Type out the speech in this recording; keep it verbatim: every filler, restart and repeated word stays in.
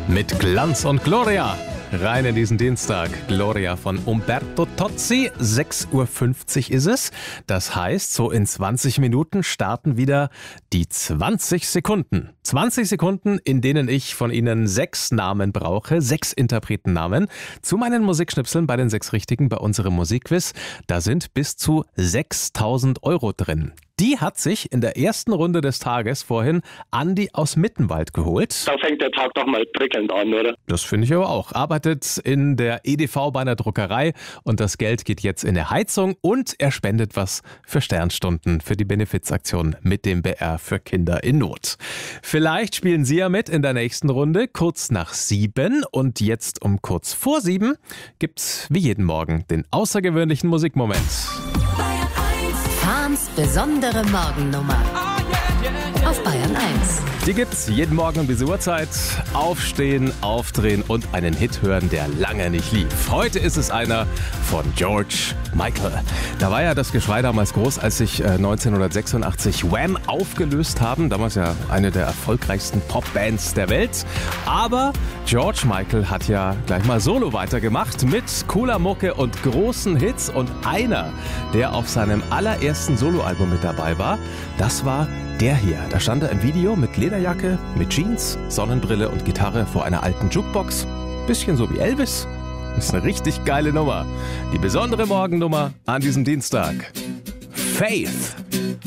Mit Glanz und Gloria. Rein in diesen Dienstag. Gloria von Umberto Tozzi. sechs Uhr fünfzig ist es. Das heißt, so in zwanzig Minuten starten wieder die zwanzig Sekunden. zwanzig Sekunden, in denen ich von Ihnen sechs Namen brauche, sechs Interpretennamen, zu meinen Musikschnipseln bei den sechs Richtigen bei unserem Musikquiz. Da sind bis zu sechstausend Euro drin. Die hat sich in der ersten Runde des Tages vorhin Andi aus Mittenwald geholt. Da fängt der Tag doch mal prickelnd an, oder? Das finde ich aber auch. Arbeitet in der E D V bei einer Druckerei und das Geld geht jetzt in eine Heizung und er spendet was für Sternstunden für die Benefizaktion mit dem B R für Kinder in Not. Vielleicht spielen Sie ja mit in der nächsten Runde, kurz nach sieben, und jetzt um kurz vor sieben gibt's wie jeden Morgen den außergewöhnlichen Musikmoment. Fahns besondere Morgennummer auf Bayern eins. Die gibt's jeden Morgen um diese Uhrzeit. Aufstehen, aufdrehen und einen Hit hören, der lange nicht lief. Heute ist es einer von George Michael. Da war ja das Geschrei damals groß, als sich neunzehnhundertsechsundachtzig Wham aufgelöst haben. Damals ja eine der erfolgreichsten Popbands der Welt. Aber George Michael hat ja gleich mal solo weitergemacht mit cooler Mucke und großen Hits. Und einer, der auf seinem allerersten Soloalbum mit dabei war, das war der hier. Da stand er im Video mit Lederjacke, mit Jeans, Sonnenbrille und Gitarre vor einer alten Jukebox. Bisschen so wie Elvis. Das ist eine richtig geile Nummer. Die besondere Morgennummer an diesem Dienstag. Faith.